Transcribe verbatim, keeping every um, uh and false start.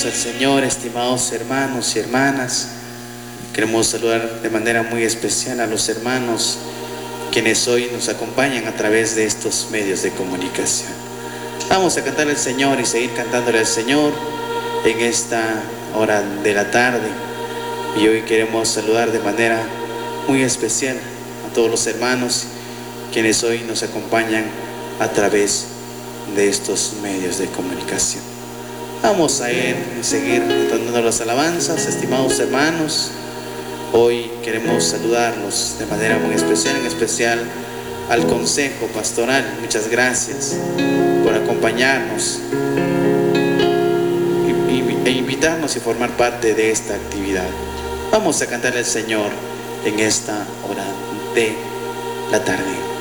al Señor, estimados hermanos y hermanas. Queremos saludar de manera muy especial a los hermanos quienes hoy nos acompañan a través de estos medios de comunicación. Vamos a cantar al Señor y seguir cantándole al Señor en esta hora de la tarde. Y hoy queremos saludar de manera muy especial a todos los hermanos quienes hoy nos acompañan a través de estos medios de comunicación. Vamos a ir a seguir dando las alabanzas, estimados hermanos. Hoy queremos saludarlos de manera muy especial, en especial al Consejo Pastoral. Muchas gracias por acompañarnos e invitarnos y formar parte de esta actividad. Vamos a cantarle al Señor en esta hora de la tarde.